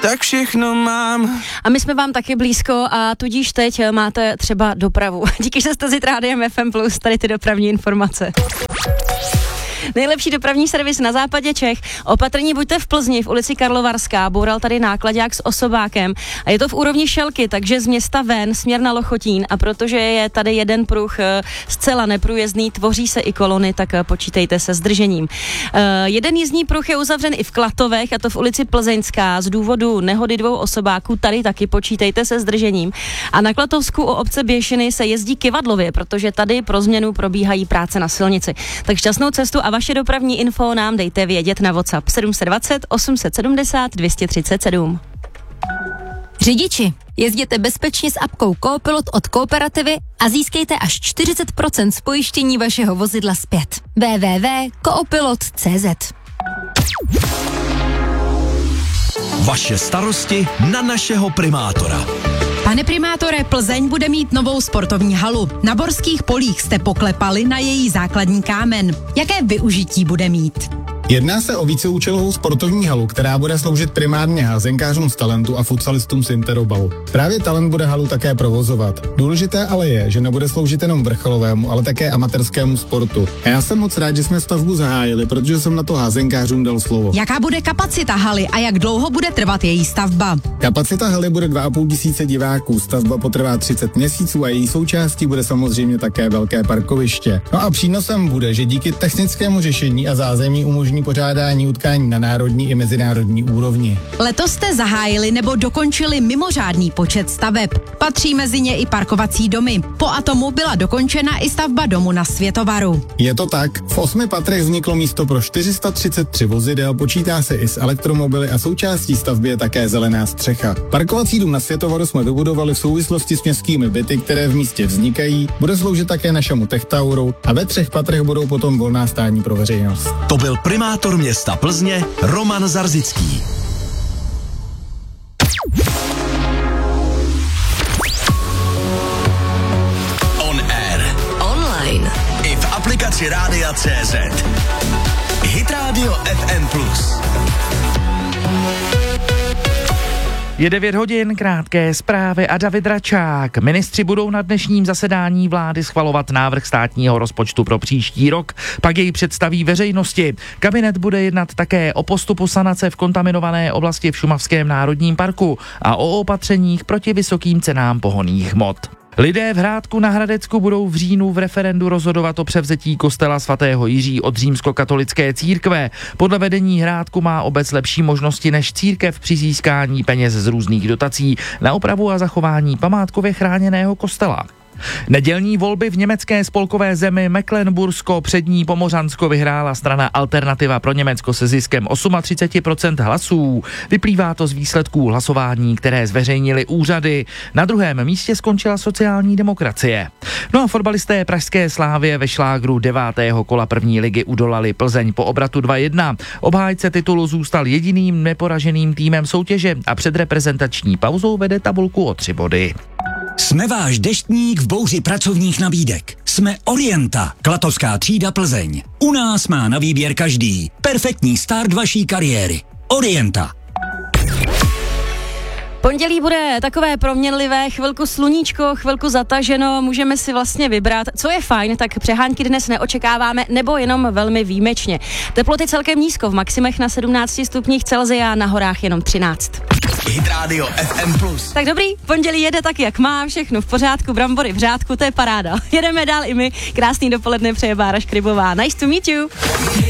tak všechno mám. A my jsme vám taky blízko a tudíž teď máte třeba dopravu. Díky, že jste s Rádiem FM+, tady ty dopravní informace. Nejlepší dopravní servis na západě Čech. Opatrní buďte v Plzni v ulici Karlovarská. Boural tady náklaďák s osobákem a je to v úrovni Šelky, takže z města ven směr na Lochotín, a protože je tady jeden pruh zcela neprůjezdný, tvoří se i kolony, tak počítejte se zdržením. Jeden jízdní pruh je uzavřen i v Klatovech, a to v ulici Plzeňská z důvodu nehody 2 osobáků, tady taky počítejte se zdržením. A na Klatovsku u obce Běšiny se jezdí kyvadlově, protože tady pro změnu probíhají práce na silnici. Tak šťastnou cestu a vaše dopravní info nám dejte vědět na WhatsApp 720 870 237. Řidiči, jezděte bezpečně s apkou Coopilot od Kooperativy a získejte až 40% z pojištění vašeho vozidla zpět. www.coopilot.cz. Vaše starosti na našeho primátora. Pane primátore, Plzeň bude mít novou sportovní halu. Na Borských polích jste poklepali na její základní kámen. Jaké využití bude mít? Jedná se o víceúčelovou sportovní halu, která bude sloužit primárně házenkářům z Talentu a futsalistům z Interobalu. Právě Talent bude halu také provozovat. Důležité ale je, že nebude sloužit jenom vrcholovému, ale také amatérskému sportu. A já jsem moc rád, že jsme stavbu zahájili, protože jsem na to házenkářům dal slovo. Jaká bude kapacita haly a jak dlouho bude trvat její stavba? Kapacita haly bude 2,5 tisíce diváků, stavba potrvá 30 měsíců a její součástí bude samozřejmě také velké parkoviště. No a přínosem bude, že díky technickému řešení a zázemí umožní pořádání utkání na národní i mezinárodní úrovni. Letos jste zahájili nebo dokončili mimořádný počet staveb. Patří mezi ně i parkovací domy. Po Atomu byla dokončena i stavba domu na Světovaru. Je to tak. V 8 patrech vzniklo místo pro 433 vozidel, počítá se i s elektromobily a součástí stavby je také zelená střecha. Parkovací dům na Světovaru jsme vybudovali v souvislosti s městskými byty, které v místě vznikají. Bude sloužit také našemu Techtauru a ve 3 patrech budou potom volná stání pro veřejnost. To byl primátor města Plzně Roman Zarzický. On air. Online. I v aplikaci Rádia.cz. Hit Radio FM+. Je 9 hodin, krátké zprávy a David Račák. Ministři budou na dnešním zasedání vlády schvalovat návrh státního rozpočtu pro příští rok, pak jej představí veřejnosti. Kabinet bude jednat také o postupu sanace v kontaminované oblasti v Šumavském národním parku a o opatřeních proti vysokým cenám pohonných hmot. Lidé v Hrádku na Hradecku budou v říjnu v referendu rozhodovat o převzetí kostela svatého Jiří od římskokatolické církve. Podle vedení Hrádku má obec lepší možnosti než církev při získání peněz z různých dotací na opravu a zachování památkově chráněného kostela. Nedělní volby v německé spolkové zemi Mecklenbursko přední Pomořansko vyhrála strana Alternativa pro Německo se ziskem 38% hlasů. Vyplývá to z výsledků hlasování, které zveřejnili úřady. Na druhém místě skončila sociální demokracie. No a fotbalisté pražské Slávie ve šlágru 9. kola první ligy udolali Plzeň po obratu 2-1. Obhájce titulu zůstal jediným neporaženým týmem soutěže a před reprezentační pauzou vede tabulku o 3 body. Jsme váš deštník v bouři pracovních nabídek. Jsme Orienta, Klatovská třída Plzeň. U nás má na výběr každý. Perfektní start vaší kariéry. Orienta. Pondělí bude takové proměnlivé, chvilku sluníčko, chvilku zataženo, můžeme si vlastně vybrat. Co je fajn, tak přehánky dnes neočekáváme, nebo jenom velmi výjimečně. Teploty celkem nízko, v maximech na 17 stupních Celsia, na horách jenom 13. Hit Radio FM+. Tak dobrý, pondělí jede tak, jak má, všechno v pořádku, brambory v řádku, to je paráda. Jedeme dál i my, krásný dopoledne přeje Bára Škrybová. Nice to meet you.